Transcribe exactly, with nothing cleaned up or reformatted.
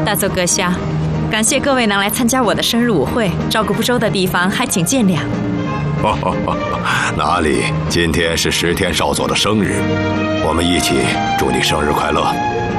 大奏阁下，感谢各位能来参加我的生日舞会，照顾不周的地方还请见谅。 哪里，今天是石天少佐的生日，我们一起祝你生日快乐。